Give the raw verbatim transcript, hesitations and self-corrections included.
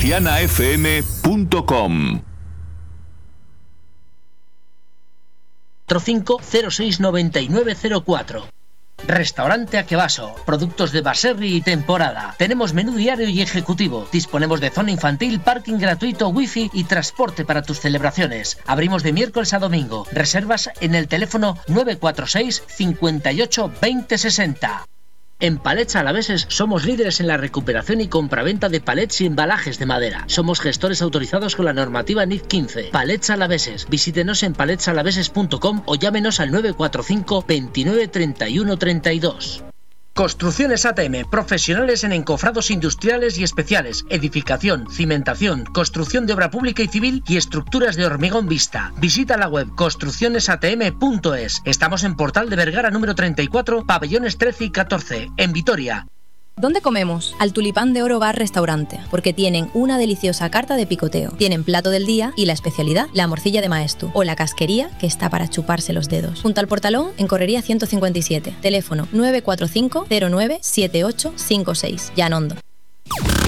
persiana f m punto com. cinco cero seis noventa y nueve cero cuatro. Restaurante Akebaso, productos de Baserri y temporada. Tenemos menú diario y ejecutivo. Disponemos de zona infantil, parking gratuito, wifi y transporte para tus celebraciones. Abrimos de miércoles a domingo. Reservas en el teléfono nueve cuatro seis, cincuenta y ocho, veinte sesenta. En Palets Alaveses somos líderes en la recuperación y compraventa de palets y embalajes de madera. Somos gestores autorizados con la normativa N I C quince. Palets Alaveses. Visítenos en palets alaveses punto com o llámenos al nueve cuatro cinco, veintinueve, treinta y uno, treinta y dos. Construcciones A T M, profesionales en encofrados industriales y especiales, edificación, cimentación, construcción de obra pública y civil y estructuras de hormigón vista. Visita la web construcciones a t m punto es. Estamos en Portal de Vergara número treinta y cuatro, pabellones trece y catorce, en Vitoria. ¿Dónde comemos? Al Tulipán de Oro Bar Restaurante, porque tienen una deliciosa carta de picoteo. Tienen plato del día y la especialidad, la morcilla de maestu, o la casquería, que está para chuparse los dedos. Junto al Portalón, en Correría ciento cincuenta y siete. Teléfono nueve cuatro cinco, cero nueve, siete ocho cinco seis. Llanondo.